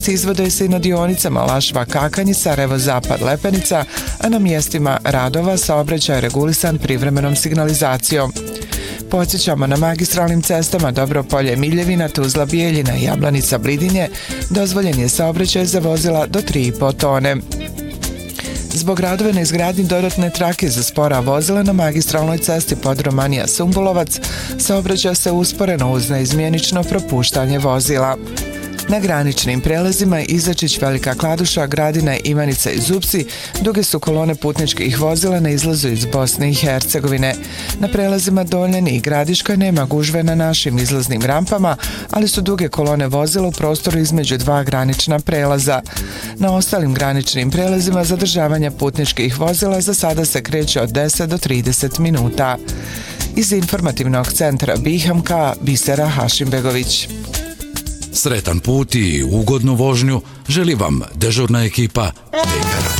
Izvode se i na dionicama Lašva-Kakanji, Sarajevo-Zapad-Lepenica, a na mjestima radova saobraćaj je regulisan privremenom signalizacijom. Podsjećamo, na magistralnim cestama Dobropolje-Miljevina, Tuzla-Bijeljina i Jablanica-Blidinje dozvoljen je saobraćaj za vozila do 3,5 tone. Zbog radove na izgradnji dodatne trake za spora vozila na magistralnoj cesti Podromanija-Sumbulovac saobraća se usporeno uz neizmjenično propuštanje vozila. Na graničnim prelazima Izačić-Velika Kladuša, Gradina, Ivanica i Zupci duge su kolone putničkih vozila na izlazu iz Bosne i Hercegovine. Na prelazima Doljani i Gradiška nema gužve na našim izlaznim rampama, ali su duge kolone vozila u prostoru između dva granična prelaza. Na ostalim graničnim prelazima zadržavanja putničkih vozila za sada se kreće od 10 do 30 minuta. Iz informativnog centra BiH Bisera Hašimbegović. Sretan put i ugodnu vožnju želi vam dežurna ekipa BiH.